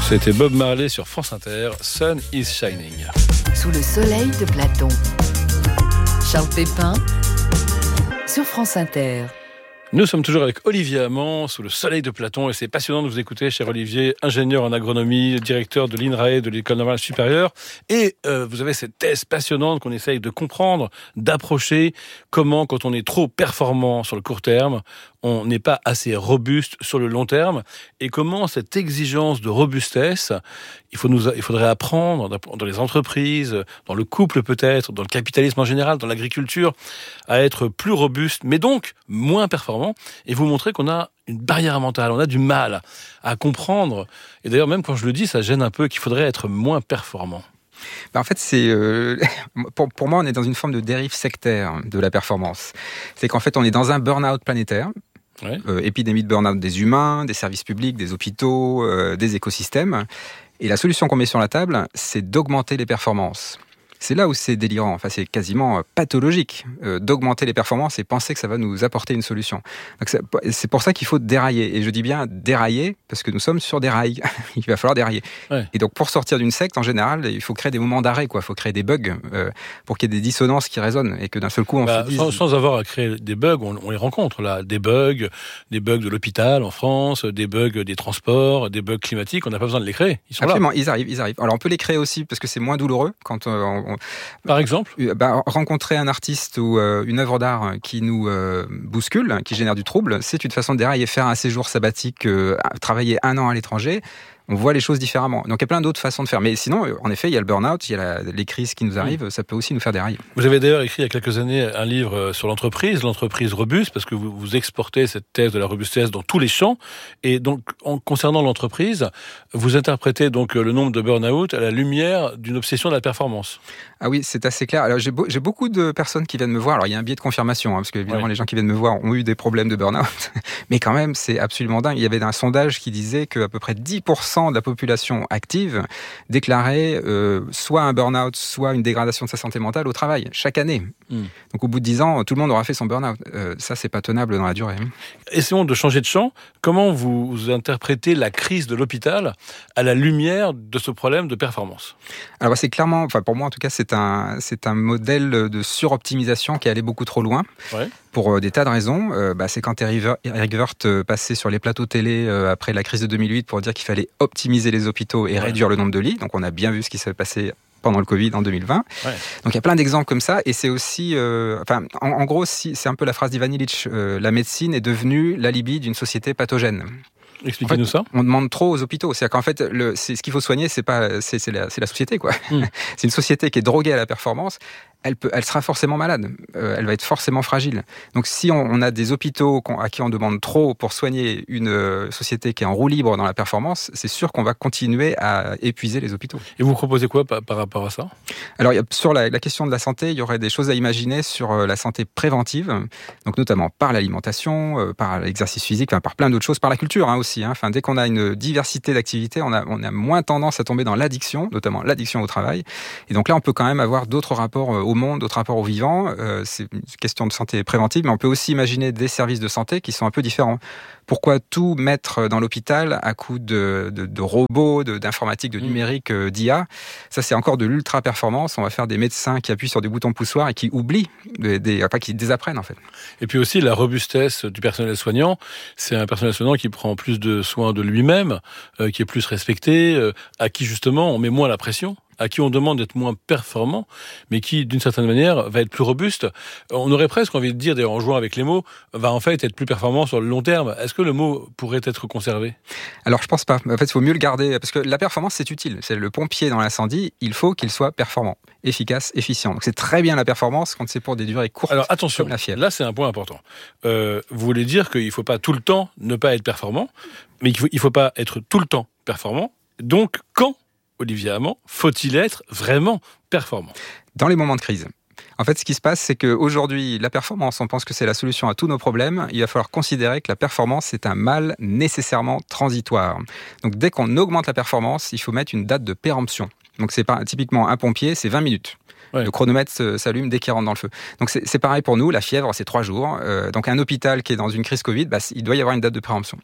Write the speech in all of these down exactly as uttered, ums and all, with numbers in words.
C'était Bob Marley sur France Inter, Sun is Shining. Sous le soleil de Platon. Charles Pépin sur France Inter. Nous sommes toujours avec Olivier Amand, sous le soleil de Platon, et c'est passionnant de vous écouter, cher Olivier, ingénieur en agronomie, directeur de l'I N R A E, de l'École normale supérieure, et euh, vous avez cette thèse passionnante qu'on essaye de comprendre, d'approcher, comment, quand on est trop performant sur le court terme, on n'est pas assez robuste sur le long terme, et comment cette exigence de robustesse, il, faut nous, il faudrait apprendre dans les entreprises, dans le couple peut-être, dans le capitalisme en général, dans l'agriculture, à être plus robuste, mais donc moins performant, et vous montrer qu'on a une barrière mentale, on a du mal à comprendre, et d'ailleurs même quand je le dis, ça gêne un peu, qu'il faudrait être moins performant. Ben en fait, c'est euh, pour, pour moi, on est dans une forme de dérive sectaire de la performance. C'est qu'en fait, on est dans un burn-out planétaire. Ouais. Euh, épidémie de burn-out des humains, des services publics, des hôpitaux, euh, des écosystèmes. Et la solution qu'on met sur la table, c'est d'augmenter les performances. C'est là où c'est délirant, enfin c'est quasiment pathologique euh, d'augmenter les performances et penser que ça va nous apporter une solution. Donc c'est, c'est pour ça qu'il faut dérailler. Et je dis bien dérailler parce que nous sommes sur des rails. Il va falloir dérailler. Ouais. Et donc pour sortir d'une secte, en général, il faut créer des moments d'arrêt, quoi. Il faut créer des bugs euh, pour qu'il y ait des dissonances qui résonnent et que d'un seul coup on bah, se dise... Sans, sans avoir à créer des bugs, on, on les rencontre là. Des bugs, des bugs de l'hôpital en France, des bugs des transports, des bugs climatiques. On n'a pas besoin de les créer. Ils sont Absolument, là. ils arrivent, ils arrivent. Alors on peut les créer aussi parce que c'est moins douloureux quand on, on Par exemple bah, rencontrer un artiste ou euh, une œuvre d'art qui nous euh, bouscule, qui génère du trouble, c'est une façon de dérailler, faire un séjour sabbatique, euh, travailler un an à l'étranger. On voit les choses différemment. Donc il y a plein d'autres façons de faire. Mais sinon, en effet, il y a le burn-out, il y a la, les crises qui nous arrivent, mmh. ça peut aussi nous faire dérailler. Vous avez d'ailleurs écrit il y a quelques années un livre sur l'entreprise, l'entreprise robuste, parce que vous, vous exportez cette thèse de la robustesse dans tous les champs. Et donc, en concernant l'entreprise, vous interprétez donc le nombre de burn-out à la lumière d'une obsession de la performance. Ah oui, c'est assez clair. Alors j'ai, beau, j'ai beaucoup de personnes qui viennent me voir. Alors il y a un biais de confirmation, hein, parce que évidemment ouais. les gens qui viennent me voir ont eu des problèmes de burn-out. Mais quand même, c'est absolument dingue. Il y avait un sondage qui disait qu'à peu près dix pour cent de la population active déclarait euh, soit un burn-out, soit une dégradation de sa santé mentale au travail, chaque année. Mm. Donc au bout de dix ans, tout le monde aura fait son burn-out. Euh, ça, c'est pas tenable dans la durée. Essayons de changer de champ. Comment vous, vous interprétez la crise de l'hôpital à la lumière de ce problème de performance ? Alors c'est clairement, enfin pour moi en tout cas, c'est un, c'est un modèle de suroptimisation qui est allé beaucoup trop loin. Ouais. Pour euh, des tas de raisons. Euh, bah, c'est quand Eric Wirth euh, passait sur les plateaux télé euh, après la crise de deux mille huit pour dire qu'il fallait optimiser les hôpitaux et ouais. réduire le nombre de lits. Donc on a bien vu ce qui s'est passé pendant le Covid en deux mille vingt. Ouais. Donc il y a plein d'exemples comme ça. Et c'est aussi... Euh, enfin, en, en gros, si, c'est un peu la phrase d'Ivan Illich. Euh, la médecine est devenue l'alibi d'une société pathogène. Expliquez-nous en fait, ça. On demande trop aux hôpitaux. C'est-à-dire qu'en fait, le, c'est, ce qu'il faut soigner, c'est pas, c'est, c'est, la, c'est la société, quoi. Mm. C'est une société qui est droguée à la performance. Elle, peut, elle sera forcément malade. Euh, elle va être forcément fragile. Donc, si on, on a des hôpitaux à qui on demande trop pour soigner une euh, société qui est en roue libre dans la performance, c'est sûr qu'on va continuer à épuiser les hôpitaux. Et vous proposez quoi par, par rapport à ça ? Alors, y a, sur la, la question de la santé, il y aurait des choses à imaginer sur euh, la santé préventive, donc notamment par l'alimentation, euh, par l'exercice physique, enfin, par plein d'autres choses, par la culture hein, aussi. Hein. Enfin, dès qu'on a une diversité d'activités, on a, on a moins tendance à tomber dans l'addiction, notamment l'addiction au travail. Et donc là, on peut quand même avoir d'autres rapports euh, au monde, d'autres rapports aux vivants. Euh, c'est une question de santé préventive, mais on peut aussi imaginer des services de santé qui sont un peu différents. Pourquoi tout mettre dans l'hôpital à coup de, de, de robots, de, d'informatique, de numérique, euh, d'I A ? Ça, c'est encore de l'ultra-performance. On va faire des médecins qui appuient sur des boutons poussoirs et qui oublient, des, des, enfin, qui désapprennent en fait. Et puis aussi, la robustesse du personnel soignant. C'est un personnel soignant qui prend plus de soin de lui-même, euh, qui est plus respecté, euh, à qui justement on met moins la pression, à qui on demande d'être moins performant, mais qui, d'une certaine manière, va être plus robuste. On aurait presque envie de dire, d'ailleurs en jouant avec les mots, va en fait être plus performant sur le long terme. Est-ce que le mot pourrait être conservé ? Alors, je pense pas. En fait, il faut mieux le garder, parce que la performance, c'est utile. C'est le pompier dans l'incendie, il faut qu'il soit performant, efficace, efficient. Donc, c'est très bien la performance quand c'est pour des durées courtes. Alors, attention, comme la fièvre. Là, c'est un point important. Euh, vous voulez dire qu'il ne faut pas tout le temps ne pas être performant, mais qu'il ne faut, faut pas être tout le temps performant. Donc, quand Olivier Amand, faut-il être vraiment performant ? Dans les moments de crise. En fait, ce qui se passe, c'est qu'aujourd'hui, la performance, on pense que c'est la solution à tous nos problèmes. Il va falloir considérer que la performance, c'est un mal nécessairement transitoire. Donc, dès qu'on augmente la performance, il faut mettre une date de péremption. Donc, c'est pas, typiquement un pompier, c'est vingt minutes. Ouais. Le chronomètre s'allume dès qu'il rentre dans le feu. Donc, c'est, c'est pareil pour nous. La fièvre, c'est trois jours. Euh, donc, un hôpital qui est dans une crise Covid, bah, il doit y avoir une date de péremption.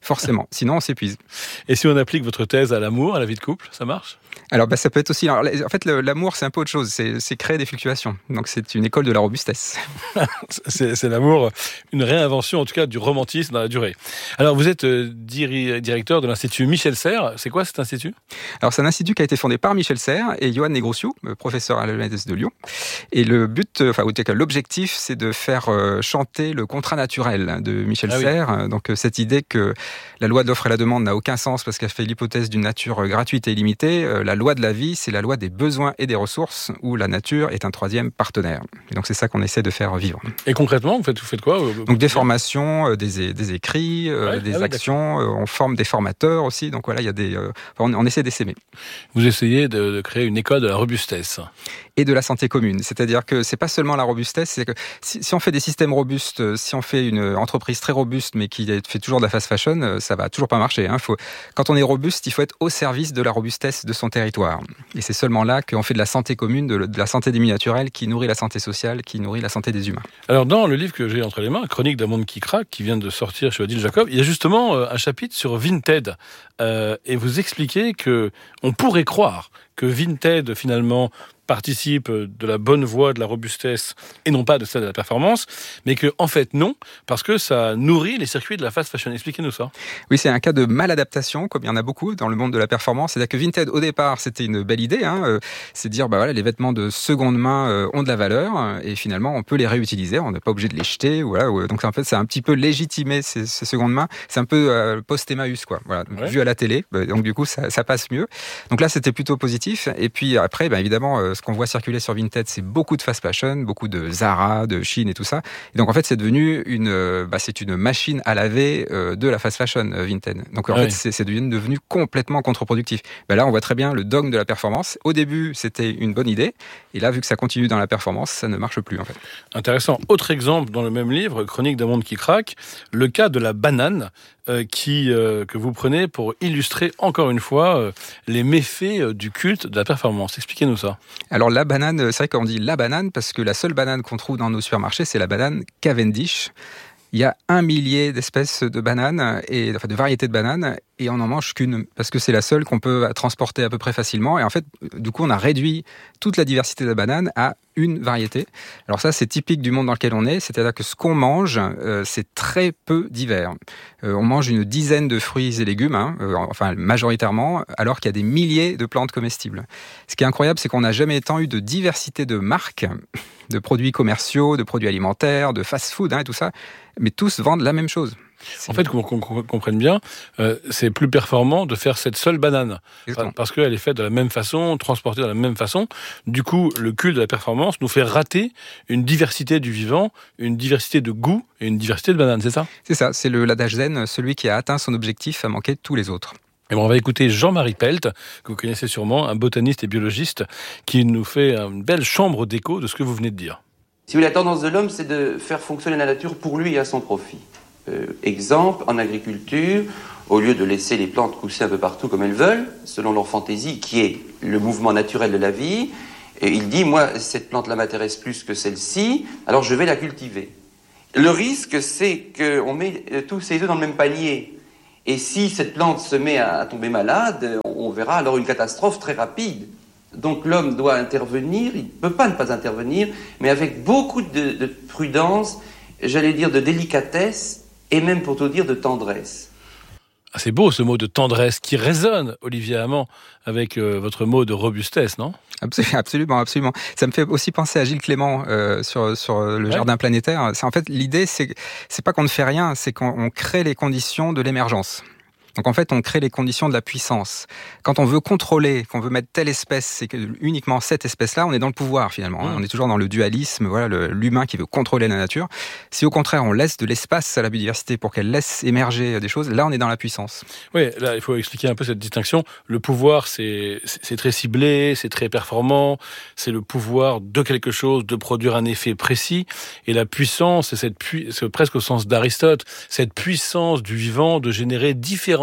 forcément. Sinon, on s'épuise. Et si on applique votre thèse à l'amour, à la vie de couple, ça marche ? Alors, bah, ça peut être aussi... Alors, en fait, le, l'amour, c'est un peu autre chose. C'est, c'est créer des fluctuations. Donc, c'est une école de la robustesse. c'est, c'est l'amour, une réinvention, en tout cas, du romantisme dans la durée. Alors, vous êtes euh, diri- directeur de l'Institut Michel Serres. C'est quoi cet institut ? Alors, c'est un institut qui a été fondé par Michel Serres et Johan Negrossiou, professeur à l'E N S de Lyon. Et le but, enfin, en tout cas, l'objectif, c'est de faire euh, chanter le contrat naturel de Michel ah, Serres. Oui. Donc, euh, cette idée que la loi de l'offre et la demande n'a aucun sens parce qu'elle fait l'hypothèse d'une nature euh, gratuite et illimitée. Euh, la loi de la vie, c'est la loi des besoins et des ressources où la nature est un troisième partenaire. Et donc, c'est ça qu'on essaie de faire vivre. Et concrètement, vous faites, vous faites quoi ? Donc, des formations, euh, des, des écrits, euh, ouais, des ah, actions. Oui, on forme des formateurs aussi. Donc, voilà, il y a des... Euh, on, on essaie d'essaimer. Vous essayez de, de créer une école de la robustesse. Et de la santé commune. C'est-à-dire que c'est pas seulement la robustesse, c'est que si, si on fait des systèmes robustes, si on fait une entreprise très robuste, mais qui fait toujours de la fast fashion, ça va toujours pas marcher. Hein. Faut, quand on est robuste, il faut être au service de la robustesse de son territoire. Et c'est seulement là qu'on fait de la santé commune, de, de la santé des milieux naturels, qui nourrit la santé sociale, qui nourrit la santé des humains. Alors, dans le livre que j'ai entre les mains, Chronique d'un monde qui craque, qui vient de sortir chez Odile Jacob, il y a justement un chapitre sur Vinted. Euh, et vous expliquez que on pourrait croire que Vinted, finalement, participe de la bonne voie de la robustesse et non pas de celle de la performance, mais que en fait non, parce que ça nourrit les circuits de la fast fashion. Expliquez-nous ça. Oui, c'est un cas de maladaptation, comme il y en a beaucoup dans le monde de la performance. C'est-à-dire que Vinted, au départ, c'était une belle idée, hein, c'est de dire, bah voilà, les vêtements de seconde main ont de la valeur, et finalement, on peut les réutiliser, on n'est pas obligé de les jeter, voilà. Donc en fait, c'est un petit peu légitimé ces, ces secondes mains. C'est un peu euh, post-Emmaüs, quoi. Voilà, ouais. Vu à la télé, donc du coup, ça, ça passe mieux. Donc là, c'était plutôt positif. Et puis après, bah, évidemment, ce qu'on voit circuler sur Vinted, c'est beaucoup de fast fashion, beaucoup de Zara, de Shein et tout ça. Et donc en fait, c'est devenu une, bah, c'est une machine à laver euh, de la fast fashion euh, Vinted. Donc en ah fait, oui. c'est, c'est devenu complètement contre-productif. Bah, là, on voit très bien le dogme de la performance. Au début, c'était une bonne idée, et là, vu que ça continue dans la performance, ça ne marche plus en fait. Intéressant. Autre exemple dans le même livre, Chronique d'un monde qui craque, le cas de la banane. Euh, qui, euh, que vous prenez pour illustrer encore une fois euh, les méfaits euh, du culte de la performance. Expliquez-nous ça. Alors la banane, c'est vrai qu'on dit la banane parce que la seule banane qu'on trouve dans nos supermarchés, c'est la banane Cavendish. Il y a un millier d'espèces de bananes, et, enfin de variétés de bananes, et on n'en mange qu'une, parce que c'est la seule qu'on peut transporter à peu près facilement. Et en fait, du coup, on a réduit toute la diversité de la banane à une variété. Alors ça, c'est typique du monde dans lequel on est, c'est-à-dire que ce qu'on mange, euh, c'est très peu divers. Euh, on mange une dizaine de fruits et légumes, hein, euh, enfin majoritairement, alors qu'il y a des milliers de plantes comestibles. Ce qui est incroyable, c'est qu'on n'a jamais tant eu de diversité de marques, de produits commerciaux, de produits alimentaires, de fast-food, hein, et tout ça, mais tous vendent la même chose. C'est... En fait, qu'on, qu'on, qu'on comprenne bien, euh, c'est plus performant de faire cette seule banane. Exactement. Parce qu'elle est faite de la même façon, transportée de la même façon. Du coup, le culte de la performance nous fait rater une diversité du vivant, une diversité de goût et une diversité de bananes, c'est ça ? C'est ça, c'est le, l'adage zen, celui qui a atteint son objectif a manqué tous les autres. Et bon, on va écouter Jean-Marie Pelt, que vous connaissez sûrement, un botaniste et biologiste, qui nous fait une belle chambre d'écho de ce que vous venez de dire. Si vous voulez, la tendance de l'homme, c'est de faire fonctionner la nature pour lui et à son profit. Euh, exemple, en agriculture, au lieu de laisser les plantes pousser un peu partout comme elles veulent, selon leur fantaisie, qui est le mouvement naturel de la vie, et il dit, moi, cette plante-là m'intéresse plus que celle-ci, alors je vais la cultiver. Le risque, c'est qu'on met tous ses œufs dans le même panier. Et si cette plante se met à tomber malade, on verra alors une catastrophe très rapide. Donc l'homme doit intervenir, il ne peut pas ne pas intervenir, mais avec beaucoup de, de prudence, j'allais dire de délicatesse, et même pour tout dire de tendresse. Ah, c'est beau ce mot de tendresse qui résonne, Olivier Hamant, avec euh, votre mot de robustesse, non ? Absolument, absolument. Ça me fait aussi penser à Gilles Clément euh, sur sur le ouais. jardin planétaire. C'est en fait l'idée, c'est c'est pas qu'on ne fait rien, c'est qu'on on crée les conditions de l'émergence. Donc en fait, on crée les conditions de la puissance. Quand on veut contrôler, qu'on veut mettre telle espèce, c'est que uniquement cette espèce-là, on est dans le pouvoir finalement. Mmh. On est toujours dans le dualisme, voilà, le, l'humain qui veut contrôler la nature. Si au contraire, on laisse de l'espace à la biodiversité pour qu'elle laisse émerger des choses, là, on est dans la puissance. Oui, là, il faut expliquer un peu cette distinction. Le pouvoir, c'est, c'est très ciblé, c'est très performant, c'est le pouvoir de quelque chose, de produire un effet précis. Et la puissance, c'est, cette pu- c'est presque au sens d'Aristote, cette puissance du vivant de générer différents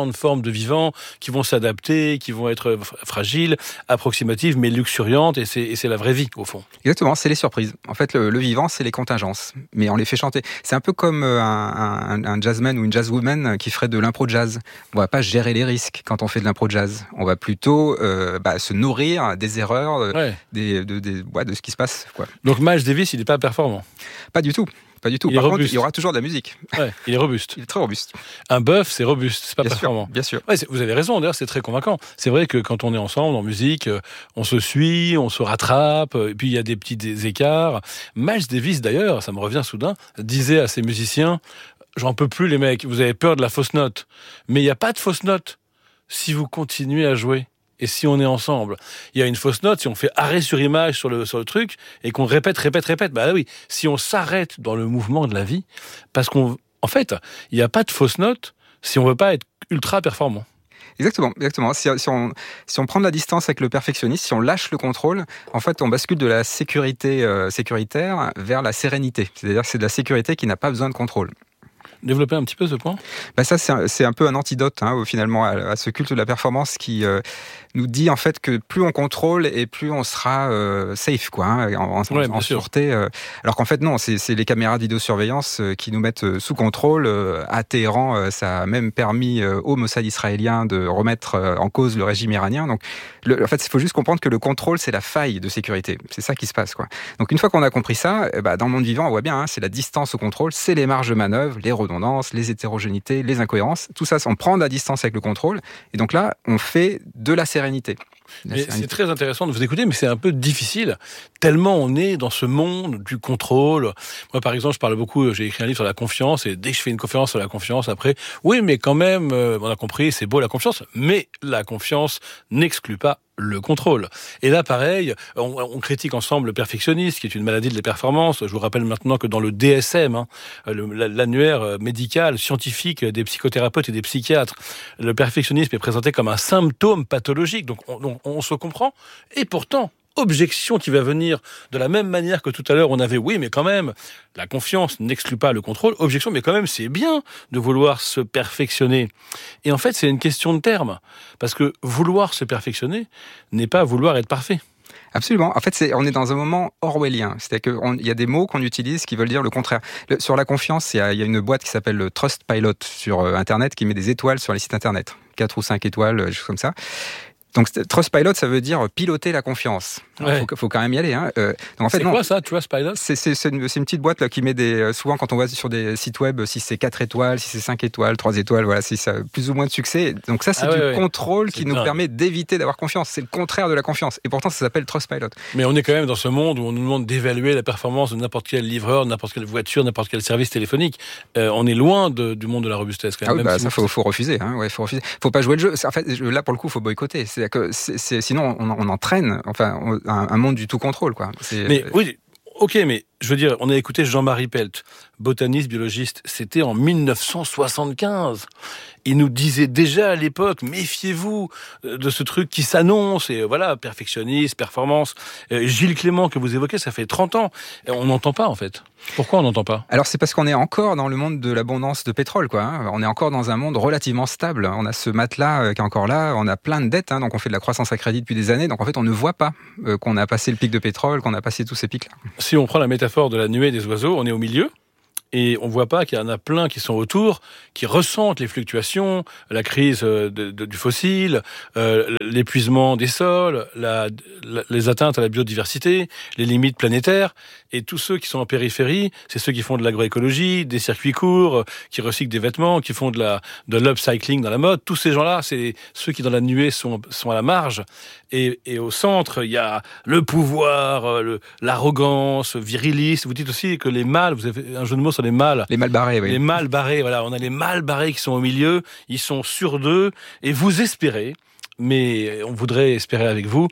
différentes formes de vivants qui vont s'adapter, qui vont être fragiles, approximatives, mais luxuriantes, et c'est, et c'est la vraie vie, au fond. Exactement, c'est les surprises. En fait, le, le vivant, c'est les contingences, mais on les fait chanter. C'est un peu comme un, un, un jazzman ou une jazzwoman qui ferait de l'impro jazz. On va pas gérer les risques quand on fait de l'impro jazz. On va plutôt euh, bah, se nourrir des erreurs, ouais. des, de, des, ouais, de ce qui se passe, quoi. Donc Miles Davis, il n'est pas performant. Pas du tout. Pas du tout. Il Par est contre, robuste. il y aura toujours de la musique. Ouais, il est robuste. Il est très robuste. Un bœuf, c'est robuste, c'est pas bien performant. Sûr, bien sûr. Ouais, vous avez raison, d'ailleurs, c'est très convaincant. C'est vrai que quand on est ensemble en musique, on se suit, on se rattrape, et puis il y a des petits des écarts. Miles Davis, d'ailleurs, ça me revient soudain, disait à ses musiciens, j'en peux plus les mecs, vous avez peur de la fausse note. Mais il n'y a pas de fausse note si vous continuez à jouer. Et si on est ensemble, il y a une fausse note, si on fait arrêt sur image sur le, sur le truc, et qu'on répète, répète, répète, bah oui, si on s'arrête dans le mouvement de la vie, parce qu'en en fait, il n'y a pas de fausse note si on veut pas être ultra performant. Exactement, exactement. Si, si, on, si on prend de la distance avec le perfectionnisme, si on lâche le contrôle, en fait, on bascule de la sécurité euh, sécuritaire vers la sérénité. C'est-à-dire que c'est de la sécurité qui n'a pas besoin de contrôle. Développer un petit peu ce point. Bah ça, c'est un, c'est un peu un antidote hein, finalement à, à ce culte de la performance qui euh, nous dit en fait que plus on contrôle et plus on sera euh, safe, quoi, hein, en, en, ouais, en sûreté. Euh, alors qu'en fait non, c'est, c'est les caméras de vidéosurveillance euh, qui nous mettent euh, sous contrôle. Euh, à Téhéran, euh, ça a même permis euh, au Mossad israélien de remettre euh, en cause le régime iranien. Donc, le, en fait, il faut juste comprendre que le contrôle, c'est la faille de sécurité. C'est ça qui se passe, quoi. Donc une fois qu'on a compris ça, euh, bah, dans le monde vivant, on voit bien, hein, c'est la distance au contrôle, c'est les marges de manœuvre, les redondances, les hétérogénéités, les incohérences. Tout ça, on prend de la distance avec le contrôle. Et donc là, on fait de la sérénité. La mais sérénité. C'est très intéressant de vous écouter, mais c'est un peu difficile, tellement on est dans ce monde du contrôle. Moi, par exemple, je parle beaucoup, j'ai écrit un livre sur la confiance, et dès que je fais une conférence sur la confiance, après, oui, mais quand même, euh, on a compris, c'est beau la confiance, mais la confiance n'exclut pas le contrôle. Et là, pareil, on, on critique ensemble le perfectionnisme, qui est une maladie de la performance. Je vous rappelle maintenant que dans le D S M, hein, le, l'annuaire médical, scientifique des psychothérapeutes et des psychiatres, le perfectionnisme est présenté comme un symptôme pathologique. Donc, on, on, on se comprend. Et pourtant, objection qui va venir de la même manière que tout à l'heure on avait, oui, mais quand même, la confiance n'exclut pas le contrôle. Objection, mais quand même, c'est bien de vouloir se perfectionner. Et en fait, c'est une question de terme. Parce que vouloir se perfectionner n'est pas vouloir être parfait. Absolument. En fait, c'est, on est dans un moment orwellien. C'est-à-dire qu'il y a des mots qu'on utilise qui veulent dire le contraire. Le, sur la confiance, il y, a, il y a une boîte qui s'appelle le Trustpilot sur euh, Internet qui met des étoiles sur les sites Internet. Quatre ou cinq étoiles, des choses comme ça. Donc, Trustpilot, ça veut dire piloter la confiance. Il ouais. faut, faut quand même y aller. Hein. Euh, donc en fait, c'est non, quoi ça, Trustpilot? c'est, c'est, c'est, une, c'est une petite boîte là, qui met des... Souvent, quand on voit sur des sites web, si c'est quatre étoiles, si c'est cinq étoiles, trois étoiles, voilà, si ça a plus ou moins de succès. Donc ça, c'est ah, du ouais, contrôle ouais. qui c'est nous dingue. Permet d'éviter d'avoir confiance. C'est le contraire de la confiance. Et pourtant, ça s'appelle Trustpilot. Mais on est quand même dans ce monde où on nous demande d'évaluer la performance de n'importe quel livreur, n'importe quelle voiture, n'importe quel service téléphonique. Euh, on est loin de, du monde de la robustesse. Quand même, ah oui, même bah, si ça, faut, faut refuser. Hein, ouais, faut refuser. Faut pas jouer le jeu. En fait, là, pour le coup, faut boycotter. C'est-à-dire que c'est, c'est sinon on, on entraîne enfin un, un monde du tout contrôle, quoi. C'est... Mais oui, ok, mais je veux dire, on a écouté Jean-Marie Pelt, botaniste, biologiste, c'était en dix-neuf cent soixante-quinze. Il nous disait déjà à l'époque, méfiez-vous de ce truc qui s'annonce, et voilà, perfectionniste, performance. Gilles Clément, que vous évoquez, ça fait trente ans. Et on n'entend pas, en fait. Pourquoi on n'entend pas? Alors, c'est parce qu'on est encore dans le monde de l'abondance de pétrole, quoi. Hein. On est encore dans un monde relativement stable. On a ce matelas qui est encore là, on a plein de dettes, hein, donc on fait de la croissance à crédit depuis des années, donc en fait, on ne voit pas euh, qu'on a passé le pic de pétrole, qu'on a passé tous ces pics-là. Si on prend la métaphore de la nuée des oiseaux, on est au milieu. Et on voit pas qu'il y en a plein qui sont autour, qui ressentent les fluctuations, la crise de, de, du fossile, euh, l'épuisement des sols, la, la, les atteintes à la biodiversité, les limites planétaires. Et tous ceux qui sont en périphérie, c'est ceux qui font de l'agroécologie, des circuits courts, qui recyclent des vêtements, qui font de la de l'upcycling dans la mode. Tous ces gens-là, c'est ceux qui dans la nuée sont sont à la marge. Et, et au centre, il y a le pouvoir, le, l'arrogance viriliste. Vous dites aussi que les mâles, vous avez un jeu de mots sur les mâles. Les mâles barrés, oui. Les mâles barrés, voilà. On a les mâles barrés qui sont au milieu. Ils sont sûrs d'eux. Et vous espérez, mais on voudrait espérer avec vous,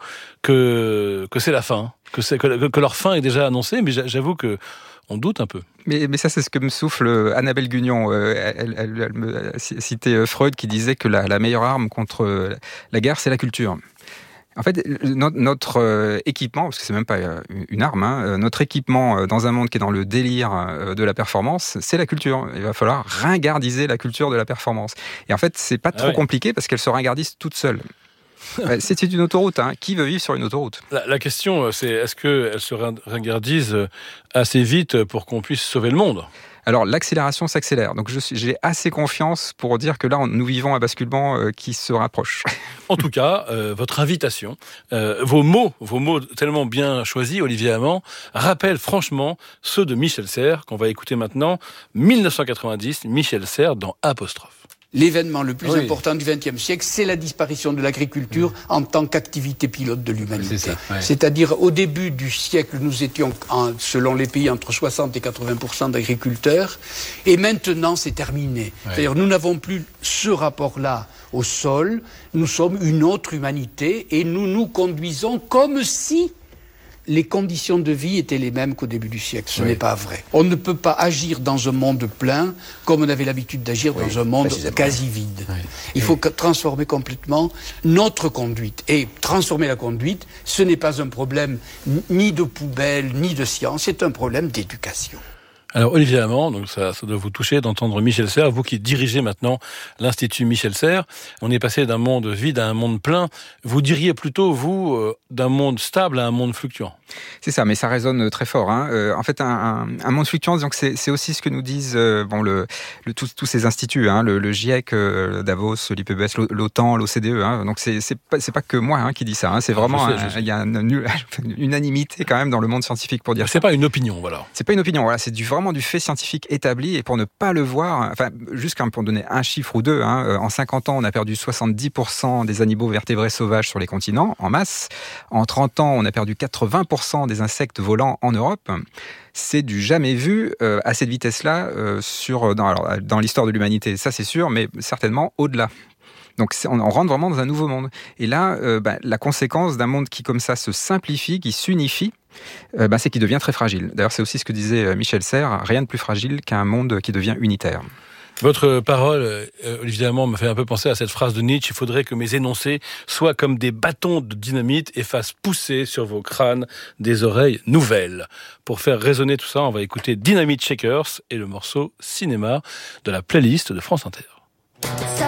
que, que c'est la fin. Que, c'est, que, que leur fin est déjà annoncée. Mais j'avoue que on doute un peu. Mais, mais ça, c'est ce que me souffle Annabelle Gugnon. Euh, elle, elle, elle me citait Freud qui disait que la, la meilleure arme contre la guerre, c'est la culture. En fait, notre euh, équipement, parce que c'est même pas euh, une arme, hein, notre équipement euh, dans un monde qui est dans le délire euh, de la performance, c'est la culture. Il va falloir ringardiser la culture de la performance. Et en fait, c'est pas trop ah oui. compliqué parce qu'elle se ringardise toute seule. C'est une autoroute, hein. Qui veut vivre sur une autoroute ? La, la question, c'est est-ce qu'elle se ringardise assez vite pour qu'on puisse sauver le monde ? Alors, l'accélération s'accélère. Donc, je suis, j'ai assez confiance pour dire que là, on, nous vivons un basculement euh, qui se rapproche. En tout cas, euh, votre invitation, euh, vos mots, vos mots tellement bien choisis, Olivier Amand, rappellent franchement ceux de Michel Serres, qu'on va écouter maintenant, dix-neuf cent quatre-vingt-dix, Michel Serres dans Apostrophe. L'événement le plus oui. important du vingtième siècle, c'est la disparition de l'agriculture mmh. en tant qu'activité pilote de l'humanité. C'est ça, ouais. C'est-à-dire, au début du siècle, nous étions, en, selon les pays, entre soixante et quatre-vingts pour cent d'agriculteurs, et maintenant, c'est terminé. Ouais. C'est-à-dire, nous n'avons plus ce rapport-là au sol, nous sommes une autre humanité, et nous nous conduisons comme si les conditions de vie étaient les mêmes qu'au début du siècle. Ce oui. n'est pas vrai. On ne peut pas agir dans un monde plein comme on avait l'habitude d'agir oui, dans un monde quasi vide. Oui. Il faut oui. transformer complètement notre conduite. Et transformer la conduite, ce n'est pas un problème ni de poubelle, ni de science, c'est un problème d'éducation. Alors Olivier Amand, donc ça, ça doit vous toucher d'entendre Michel Serres, vous qui dirigez maintenant l'Institut Michel Serres. On est passé d'un monde vide à un monde plein. Vous diriez plutôt, vous, euh, d'un monde stable à un monde fluctuant. C'est ça, mais ça résonne très fort. Hein. Euh, en fait, un, un, un monde fluctuant, disons que c'est, c'est aussi ce que nous disent euh, bon, le, le, tous, tous ces instituts, hein, le, le GIEC, euh, Davos, l'I P B S, l'OTAN, l'O C D E. Hein. Donc c'est, c'est, pas, c'est pas que moi hein, qui dis ça. Hein. C'est vraiment, il y a une, une unanimité quand même dans le monde scientifique pour dire c'est ça. C'est pas une opinion, voilà. C'est pas une opinion, voilà. C'est du vraiment du fait scientifique établi, et pour ne pas le voir, enfin, juste pour donner un chiffre ou deux, hein, en cinquante ans, on a perdu soixante-dix pour cent des animaux vertébrés sauvages sur les continents, en masse. En trente ans, on a perdu quatre-vingts pour cent des insectes volants en Europe. C'est du jamais vu euh, à cette vitesse-là euh, sur, dans, alors, dans l'histoire de l'humanité, ça c'est sûr, mais certainement au-delà. Donc on rentre vraiment dans un nouveau monde. Et là, euh, bah, la conséquence d'un monde qui comme ça se simplifie, qui s'unifie, euh, bah, c'est qu'il devient très fragile. D'ailleurs, c'est aussi ce que disait Michel Serres, rien de plus fragile qu'un monde qui devient unitaire. Votre parole, euh, Olivier Amand, me fait un peu penser à cette phrase de Nietzsche: il faudrait que mes énoncés soient comme des bâtons de dynamite et fassent pousser sur vos crânes des oreilles nouvelles. Pour faire résonner tout ça, on va écouter Dynamite Shakers et le morceau Cinéma de la playlist de France Inter.